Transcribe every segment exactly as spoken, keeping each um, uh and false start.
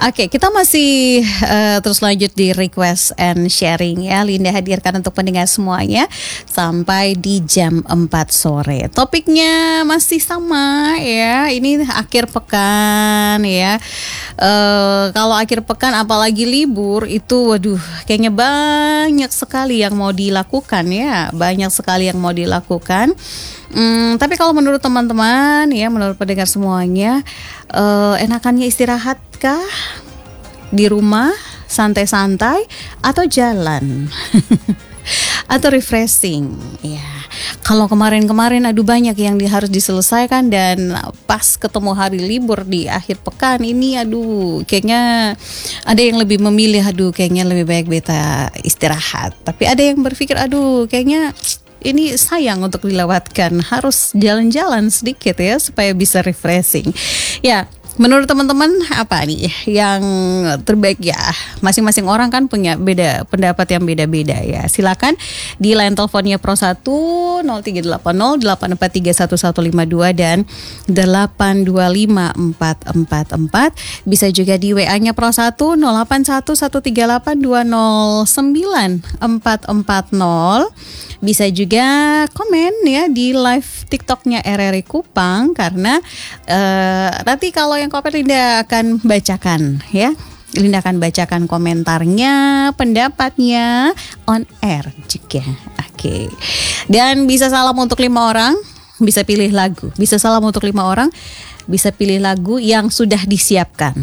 Oke, kita masih uh, terus lanjut di request and sharing ya. Linda hadirkan untuk pendengar semuanya sampai di jam empat sore. Topiknya masih sama ya. Ini akhir pekan ya. Uh, kalau akhir pekan apalagi libur itu waduh kayaknya banyak sekali yang mau dilakukan ya. Banyak sekali yang mau dilakukan. Hmm, tapi kalau menurut teman-teman ya, menurut pendengar semuanya, uh, enakannya istirahat kah? Di rumah, santai-santai, atau jalan? Atau refreshing? Ya, kalau kemarin-kemarin aduh banyak yang di, harus diselesaikan dan pas ketemu hari libur di akhir pekan ini aduh kayaknya ada yang lebih memilih aduh kayaknya lebih baik beta istirahat. Tapi ada yang berpikir aduh kayaknya ini sayang untuk dilewatkan, harus jalan-jalan sedikit ya supaya bisa refreshing. Ya, menurut teman-teman apa nih yang terbaik ya? Masing-masing orang kan punya beda pendapat yang beda-beda ya. Silakan di line teleponnya Pro satu nol tiga delapan nol delapan empat tiga satu satu lima dua dan delapan dua lima empat empat empat. Bisa juga di W A-nya Pro satu nol delapan satu satu tiga delapan dua nol sembilan empat empat nol. Bisa juga komen ya di live TikToknya R R I Kupang karena uh, nanti kalau yang komen Linda akan bacakan ya. Linda akan bacakan komentarnya, pendapatnya on air juga. Oke. Okay. Dan bisa salam untuk lima orang, bisa pilih lagu. Bisa salam untuk lima orang, bisa pilih lagu yang sudah disiapkan.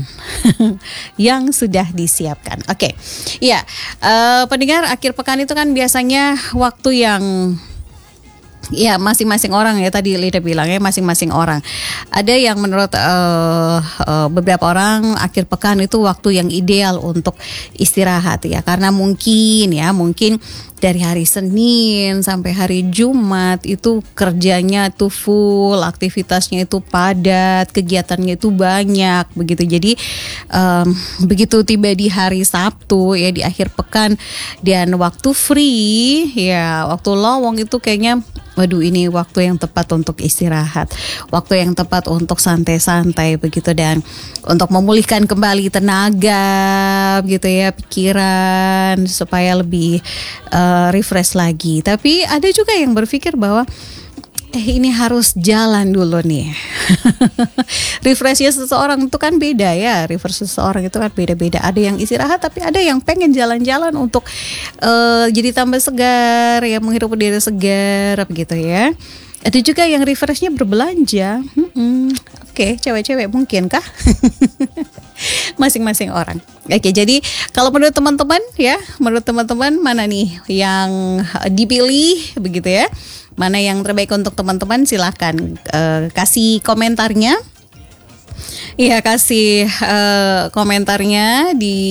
Yang sudah disiapkan. Oke. Okay. Ya, uh, pendengar akhir pekan itu kan biasanya waktu yang ya masing-masing orang ya, tadi Lida bilang ya masing-masing orang. Ada yang menurut uh, uh, beberapa orang akhir pekan itu waktu yang ideal untuk istirahat ya, karena mungkin ya mungkin dari hari Senin sampai hari Jumat itu kerjanya itu full, aktivitasnya itu padat, kegiatannya itu banyak begitu. Jadi um, begitu tiba di hari Sabtu ya di akhir pekan dan waktu free ya, waktu lowong itu kayaknya waduh ini waktu yang tepat untuk istirahat, waktu yang tepat untuk santai-santai begitu dan untuk memulihkan kembali tenaga gitu ya, pikiran supaya lebih uh, refresh lagi. Tapi ada juga yang berpikir bahwa eh ini harus jalan dulu nih. Refreshnya seseorang itu kan beda ya. Refresh seseorang itu kan beda-beda. Ada yang istirahat tapi ada yang pengen jalan-jalan untuk uh, jadi tambah segar ya, menghirup udara segar begitu ya. Ada juga yang refreshnya berbelanja. Hmm, Oke, okay, cewek-cewek mungkin kah? Masing-masing orang. Oke, jadi kalau menurut teman-teman ya, menurut teman-teman mana nih yang dipilih begitu ya? Mana yang terbaik untuk teman-teman? Silahkan uh, kasih komentarnya. Iya, kasih uh, komentarnya di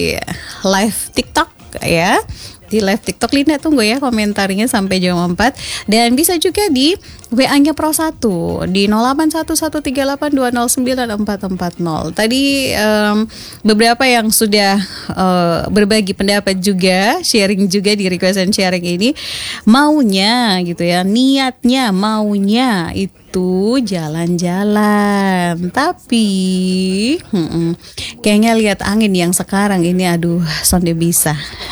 live TikTok ya. Di live TikTok Linda tunggu ya komentarnya sampai jam empat. Dan bisa juga di W A-nya Pro satu di nol delapan satu satu tiga delapan dua nol sembilan empat empat nol. Tadi um, beberapa yang sudah uh, berbagi pendapat juga, sharing juga di request and sharing ini, maunya gitu ya, niatnya maunya itu jalan-jalan. Tapi hmm, kayaknya lihat angin yang sekarang ini aduh sonde bisa.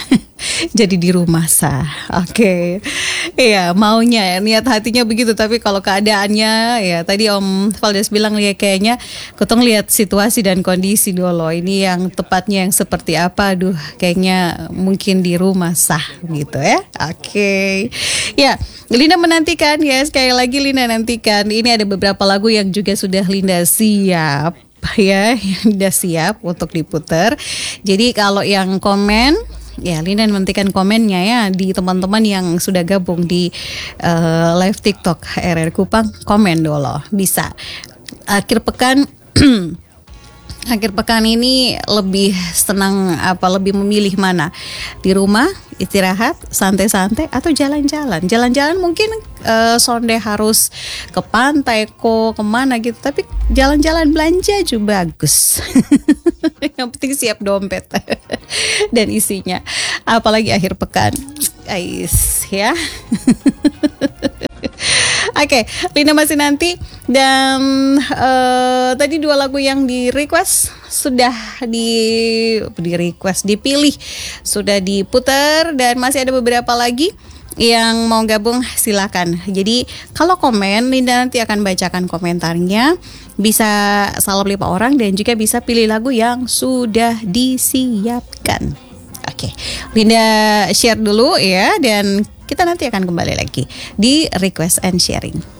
Jadi di rumah sah. Oke. Okay. Iya, maunya ya, niat hatinya begitu, tapi kalau keadaannya ya tadi Om Valdes bilang ya kayaknya ketong lihat situasi dan kondisi dulu. Ini yang tepatnya yang seperti apa? Aduh, kayaknya mungkin di rumah sah gitu ya. Oke. Okay. Ya, Linda menantikan ya, sekali lagi Linda nantikan. Ini ada beberapa lagu yang juga sudah Linda siap ya, yang sudah siap untuk diputar. Jadi kalau yang komen ya, Linda nantikan komennya ya di teman-teman yang sudah gabung di uh, live TikTok R R Kupang, komen dulu bisa. Akhir pekan akhir pekan ini lebih senang apa, lebih memilih mana? Di rumah istirahat, santai-santai atau jalan-jalan? Jalan-jalan mungkin uh, sonde harus ke pantai kok kemana gitu, tapi jalan-jalan belanja juga bagus. Yang penting siap dompet dan isinya. Apalagi akhir pekan, guys ya. Oke, Linda masih nanti. Dan uh, tadi dua lagu yang di request sudah di di request dipilih, sudah diputar, dan masih ada beberapa lagi yang mau gabung silakan. Jadi kalau komen, Linda nanti akan bacakan komentarnya. Bisa salam lima orang dan juga bisa pilih lagu yang sudah disiapkan. Oke, Linda share dulu ya, dan kita nanti akan kembali lagi di Request and Sharing.